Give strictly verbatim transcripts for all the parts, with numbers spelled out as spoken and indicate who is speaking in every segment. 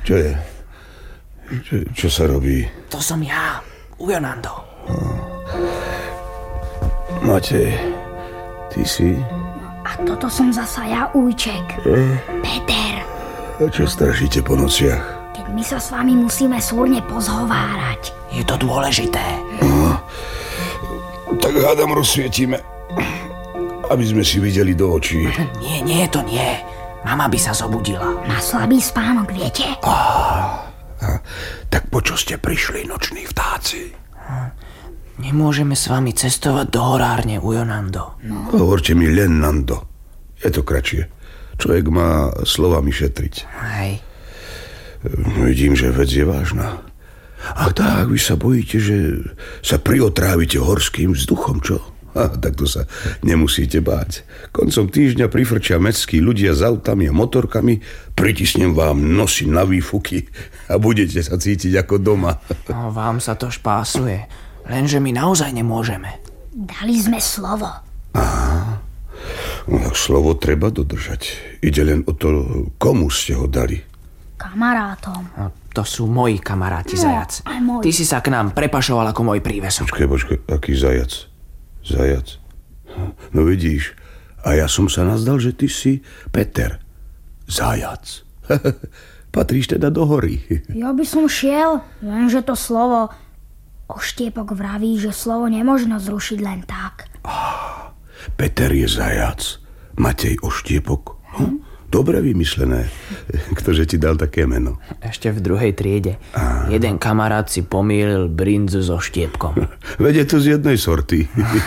Speaker 1: Čo je? Čo, čo sa robí?
Speaker 2: To som ja, Ujonando.
Speaker 1: Matej, ty si?
Speaker 3: A toto som zasa ja, Ujček.
Speaker 1: Eh?
Speaker 3: Peter.
Speaker 1: A čo strašíte po nociach?
Speaker 3: Keď my sa s vami musíme súrne pozhovárať.
Speaker 2: Je to dôležité.
Speaker 1: No, tak hádam rozsvietime, aby sme si videli do očí.
Speaker 2: Nie, nie, to nie. Mama by sa zobudila.
Speaker 3: Má slabý spánok, viete?
Speaker 1: Ah, ah, tak po čo ste prišli, noční vtáci?
Speaker 2: Nemôžeme s vami cestovať do horárne, Ujonando.
Speaker 1: No. Hovorte mi len Nando. Je to kratšie. Človek má slovami šetriť.
Speaker 2: Hej.
Speaker 1: Vidím, že vec je vážna. Ach tak, vy sa bojíte, že sa priotrávite horským vzduchom, čo? A, tak to sa nemusíte báť. Koncom týždňa prifrčia mestskí ľudia s autami a motorkami, pritisnem vám nosy na výfuky a budete sa cítiť ako doma.
Speaker 2: No, vám sa to špásuje. Lenže my naozaj nemôžeme.
Speaker 3: Dali sme slovo.
Speaker 1: Aha. No, tak slovo treba dodržať. Ide len o to, komu ste ho dali.
Speaker 3: Kamarátom.
Speaker 2: No, to sú moji kamaráti, no, Zajac. Ty si sa k nám prepašoval ako môj prívesok.
Speaker 1: Počkej, počkej, aký zajac? Zajac? No vidíš, a ja som sa nazdal, že ty si Peter. Zajac. Patríš teda do hory.
Speaker 3: Ja by som šiel, lenže to slovo Oštiepok vraví, že slovo nemožno zrušiť len tak.
Speaker 1: Ah, Peter je zajac, Matej Oštiepok. Hm? Dobre vymyslené. Ktože ti dal také meno?
Speaker 2: Ešte v druhej triede. Ah. Jeden kamarát si pomýlil brinzu so štiepkom.
Speaker 1: Veď je to z jednej sorty.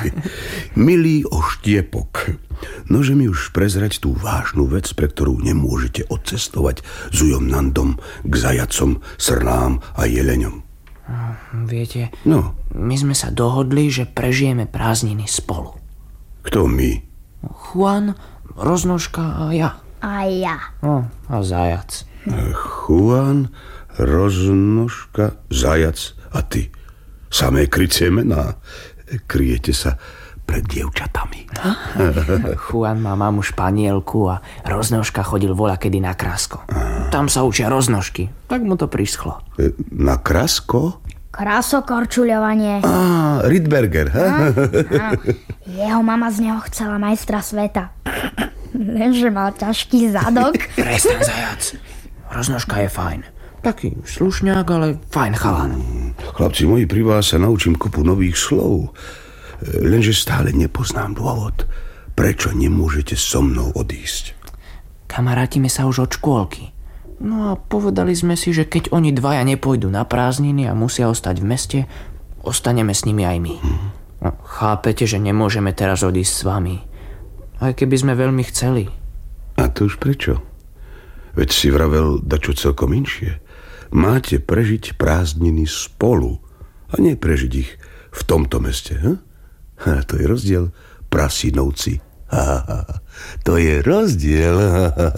Speaker 1: Milý Oštiepok, nože mi už prezrať tú vážnu vec, pre ktorú nemôžete odcestovať s Ujom Nandom k zajacom, srnám a jeleňom.
Speaker 2: Viete,
Speaker 1: no.
Speaker 2: My sme sa dohodli, že prežijeme prázdniny spolu.
Speaker 1: Kto my?
Speaker 2: Juan, Roznožka a ja.
Speaker 3: A ja.
Speaker 2: No, a Zajac.
Speaker 1: Juan, Roznožka, Zajac a ty. Samé krycie mená. Kryjete sa pred dievčatami.
Speaker 2: Juan má mamu Španielku a Roznožka chodil voľakedy na Krasko. Tam sa učia roznožky. Tak mu to prischlo.
Speaker 1: Na Krasko?
Speaker 3: Krasokorčuľovanie.
Speaker 1: Á, Rydberger, ha?
Speaker 3: Á, á. Jeho mama z neho chcela majstra sveta. Lenže mal ťažký zadok.
Speaker 2: Prestaň, Zajac. Roznožka je fajn. Taký slušňák, ale fajn chalan.
Speaker 1: Chlapci moji, pri vás sa naučím kopu nových slov. Lenže stále nepoznám dôvod, prečo nemôžete so mnou odísť.
Speaker 2: Kamarátime sa už od škôlky. No a povedali sme si, že keď oni dvaja nepôjdu na prázdniny a musia ostať v meste, ostaneme s nimi aj my. Hmm. No, chápete, že nemôžeme teraz odísť s vami. Aj keby sme veľmi chceli.
Speaker 1: A to už prečo? Veď si vravel dačo celkom inšie. Máte prežiť prázdniny spolu a nie prežiť ich v tomto meste. Hm? Ha, to je rozdiel, prasinovci. Ha, ha, ha. To je rozdiel. Ha, ha.